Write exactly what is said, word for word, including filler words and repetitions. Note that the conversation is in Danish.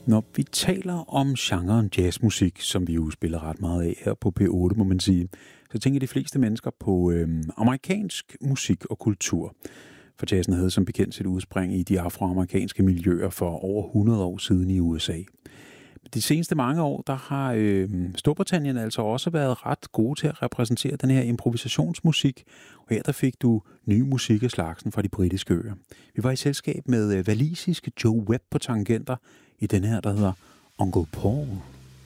Når vi taler om genren jazzmusik, som vi jo spiller ret meget af her på P otte, må man sige, så tænker de fleste mennesker på øh, amerikansk musik og kultur. For jazzen havde som bekendt sit udspring i de afroamerikanske miljøer for over hundrede år siden i U S A. De seneste mange år, der har øh, Storbritannien altså også været ret gode til at repræsentere den her improvisationsmusik, og her der fik du ny musik af slagsen fra de britiske øer. Vi var i selskab med øh, walisiske Joe Webb på tangenter i den her, der hedder Uncle Paul.